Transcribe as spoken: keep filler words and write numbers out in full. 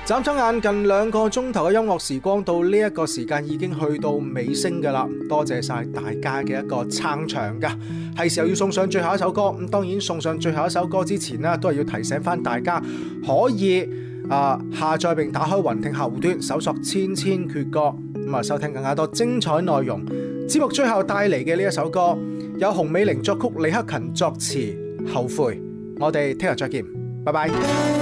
眨眨眼近兩個鐘頭嘅音樂時光，到呢一個時間已經去到尾聲㗎啦。多謝晒大家嘅一個撐場㗎，係時候要送上最後一首歌。咁當然送上最後一首歌之前呢，都係要提醒翻大家可以啊、呃、下載並打開雲聽客戶端，搜索千千闕歌，咁啊收聽更加多精彩內容。節目最後帶嚟嘅呢一首歌，有洪美玲作曲，李克勤作詞，後悔。我哋聽日再見，拜拜。